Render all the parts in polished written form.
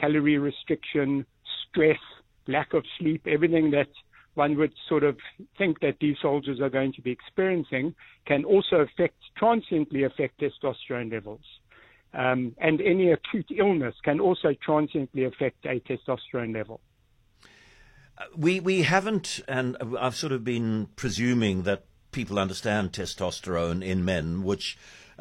calorie restriction, stress, lack of sleep, everything that one would sort of think that these soldiers are going to be experiencing can also transiently affect testosterone levels. And any acute illness can also transiently affect a testosterone level. We haven't, and I've sort of been presuming that people understand testosterone in men, which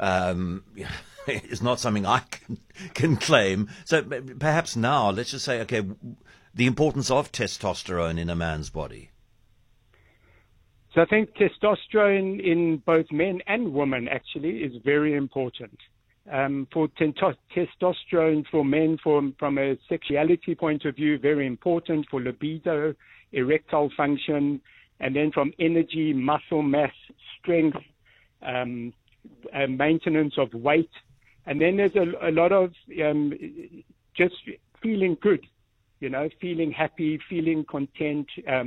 is not something I can claim. So perhaps now, let's just say, okay, the importance of testosterone in a man's body. So I think testosterone in both men and women actually is very important. For testosterone for men from a sexuality point of view, very important for libido, erectile function, and then from energy, muscle mass, strength, maintenance of weight. And then there's a lot of just feeling good, feeling happy, feeling content,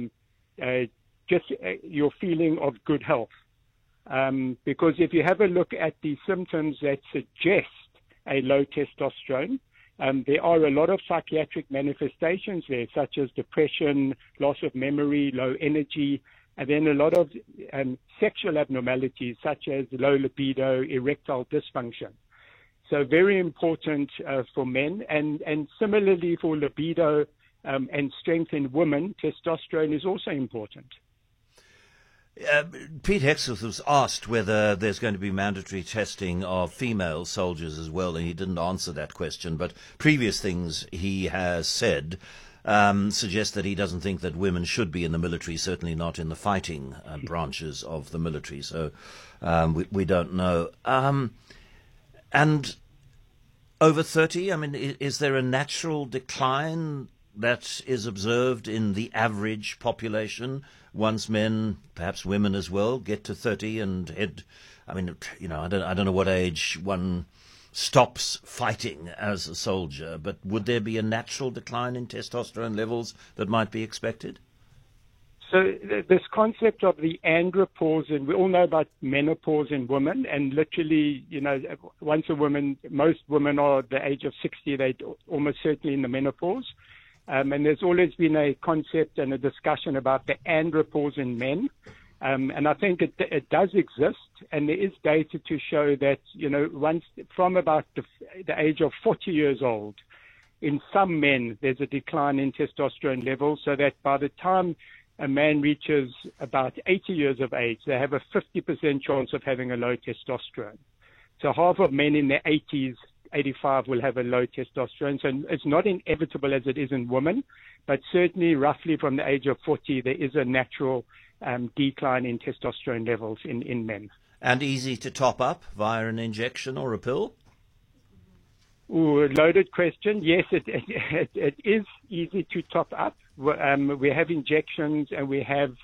your feeling of good health. Because if you have a look at the symptoms that suggest a low testosterone, there are a lot of psychiatric manifestations there, such as depression, loss of memory, low energy, and then a lot of sexual abnormalities, such as low libido, erectile dysfunction. So very important for men, and similarly for libido and strength in women, testosterone is also important. Pete Hegseth was asked whether there's going to be mandatory testing of female soldiers as well, and he didn't answer that question. But previous things he has said suggest that he doesn't think that women should be in the military, certainly not in the fighting branches of the military. So we don't know. And over 30, I mean, is there a natural decline that is observed in the average population once men, perhaps women as well, get to 30 and head? I mean, I don't know what age one stops fighting as a soldier, but would there be a natural decline in testosterone levels that might be expected? So this concept of the andropause, and we all know about menopause in women, and literally, once most women are at the age of 60, they're almost certainly in the menopause. And there's always been a concept and a discussion about the andropause in men. And I think it does exist, and there is data to show that, once from about the age of 40 years old, in some men, there's a decline in testosterone levels, so that by the time a man reaches about 80 years of age, they have a 50% chance of having a low testosterone. So half of men in their 80s, 85 will have a low testosterone. So it's not inevitable as it is in women, but certainly roughly from the age of 40, there is a natural decline in testosterone levels in men. And easy to top up via an injection or a pill? Ooh, loaded question. Yes, it is easy to top up. We have injections and we have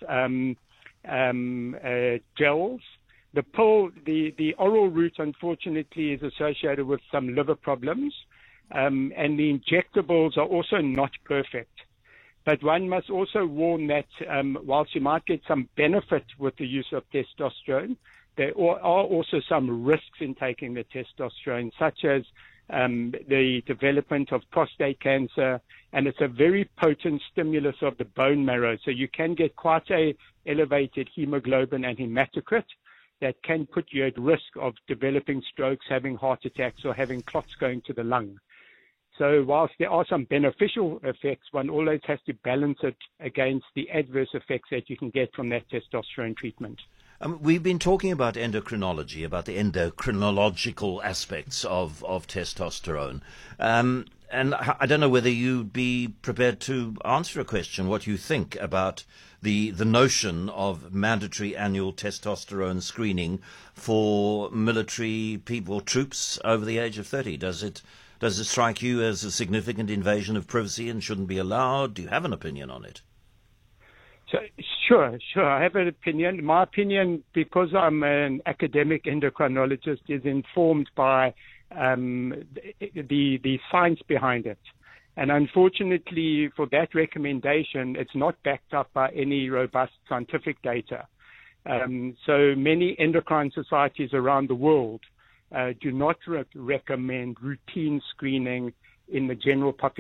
gels. The pill, the oral route, unfortunately, is associated with some liver problems, and the injectables are also not perfect. But one must also warn that whilst you might get some benefit with the use of testosterone, there are also some risks in taking the testosterone, such as the development of prostate cancer, and it's a very potent stimulus of the bone marrow. So you can get quite a elevated hemoglobin and hematocrit that can put you at risk of developing strokes, having heart attacks, or having clots going to the lung. So whilst there are some beneficial effects, one always has to balance it against the adverse effects that you can get from that testosterone treatment. We've been talking about endocrinology, about the endocrinological aspects of testosterone. And I don't know whether you'd be prepared to answer a question, what you think about the notion of mandatory annual testosterone screening for military people, troops over the age of 30. Does it strike you as a significant invasion of privacy and shouldn't be allowed? Do you have an opinion on it? So, sure. I have an opinion. My opinion, because I'm an academic endocrinologist, is informed by the science behind it. And unfortunately, for that recommendation, it's not backed up by any robust scientific data. So many endocrine societies around the world do not recommend routine screening in the general population.